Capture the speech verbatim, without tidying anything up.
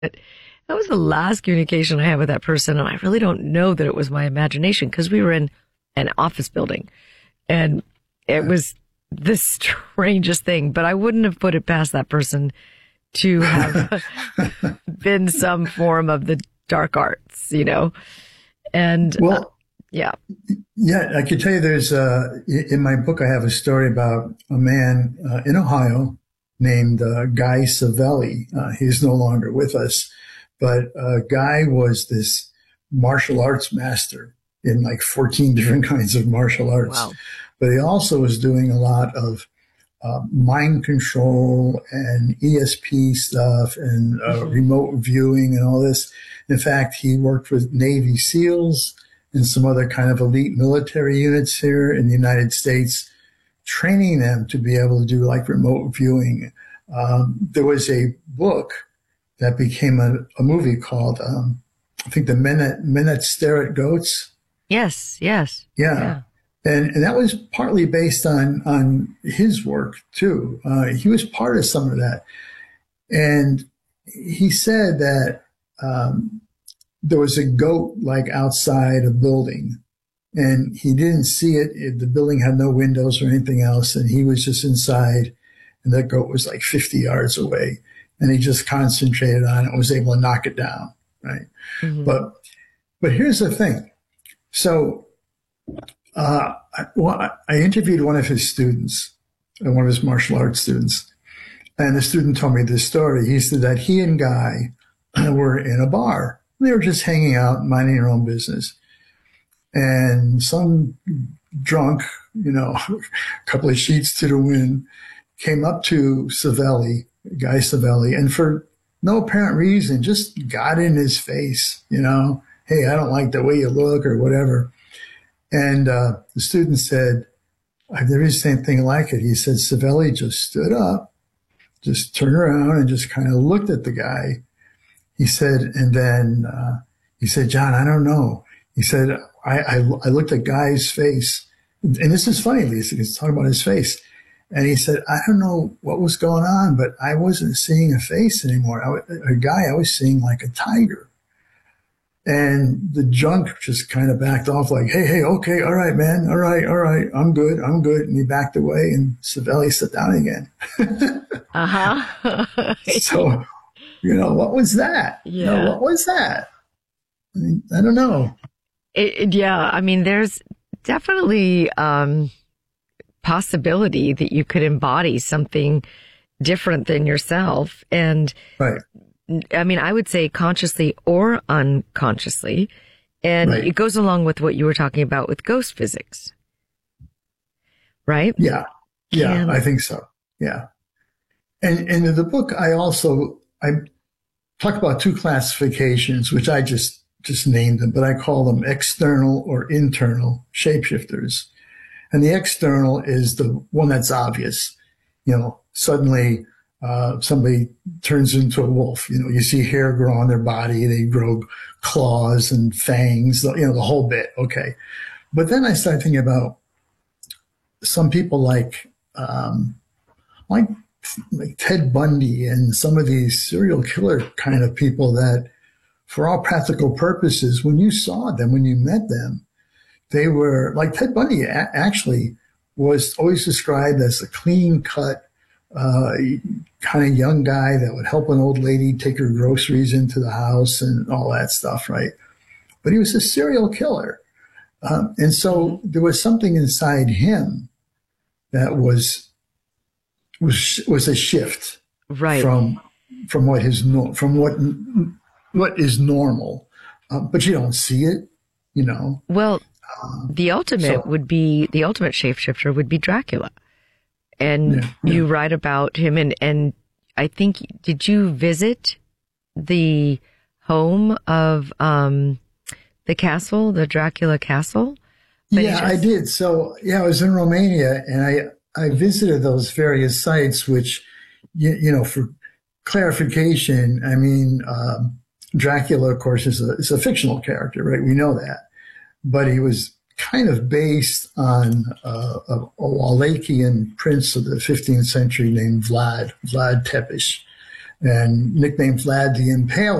But that was the last communication I had with that person. And I really don't know that it was my imagination because we were in an office building and it was the strangest thing, but I wouldn't have put it past that person to have been some form of the dark arts, you know? And well, uh, yeah. Yeah, I could tell you there's, uh, in my book, I have a story about a man uh, in Ohio named uh, Guy Savelli. Uh, he's no longer with us, but uh, Guy was this martial arts master in like fourteen different kinds of martial arts. Wow. But he also was doing a lot of uh, mind control and E S P stuff and uh, mm-hmm. remote viewing and all this. In fact, he worked with Navy SEALs and some other kind of elite military units here in the United States, training them to be able to do like remote viewing. Um, there was a book that became a, a movie called, um, I think, The Men That, Men That Stare at Goats. Yes, yes. Yeah. yeah. And, and that was partly based on, on his work too. Uh, he was part of some of that. And he said that, um, there was a goat like outside a building and he didn't see it. it. The building had no windows or anything else. And he was just inside and that goat was like fifty yards away and he just concentrated on it and was able to knock it down. Right. Mm-hmm. But, but here's the thing. So, uh, I, well, I interviewed one of his students, one of his martial arts students, and the student told me this story. He said that he and Guy were in a bar. They were just hanging out, minding their own business. And some drunk, you know, a couple of sheets to the wind, came up to Savelli, Guy Savelli, and for no apparent reason, just got in his face, you know, hey, I don't like the way you look or whatever. And uh, the student said, I've never seen anything like it. He said, Savelli just stood up, just turned around and just kind of looked at the guy. He said, and then uh, he said, John, I don't know. He said, I, I, I looked at Guy's face, and this is funny, Lisa, he's talking about his face. And he said, I don't know what was going on, but I wasn't seeing a face anymore. I, a guy, I was seeing like a tiger. And the junk just kind of backed off like, hey, hey, okay, all right, man, all right, all right, I'm good, I'm good. And he backed away, and Savelli sat down again. uh-huh. So, you know, what was that? Yeah. You know, what was that? I mean, I don't know. It, it, yeah. I mean, there's definitely um, possibility that you could embody something different than yourself. And right. I mean, I would say consciously or unconsciously. And right. it goes along with what you were talking about with ghost physics. Right? Yeah. Yeah, Can... I think so. Yeah. And, and in the book, I also, I talk about two classifications, which I just, just named them, but I call them external or internal shapeshifters. And the external is the one that's obvious. You know, suddenly uh, somebody turns into a wolf. You know, you see hair grow on their body. They grow claws and fangs, you know, the whole bit. Okay. But then I started thinking about some people like, um, like, like Ted Bundy and some of these serial killer kind of people that, for all practical purposes, when you saw them, when you met them, they were like Ted Bundy actually was always described as a clean cut, uh, kind of young guy that would help an old lady take her groceries into the house and all that stuff. Right. But he was a serial killer. Um, and so there was something inside him that was, was, was a shift right. from, from what his, from what, what is normal. Uh, but you don't see it, you know. Well, the ultimate so, would be, the ultimate shapeshifter would be Dracula. And yeah, yeah. you write about him and, and I think, did you visit the home of, um, the castle, the Dracula castle? Yeah, just... I did. So yeah, I was in Romania and I, I visited those various sites, which, you, you know, for clarification, I mean, um, Dracula, of course, is a, is a fictional character, right? We know that. But he was kind of based on uh, a, a Wallachian prince of the fifteenth century named Vlad, Vlad Tepes. and nicknamed Vlad the Impaler.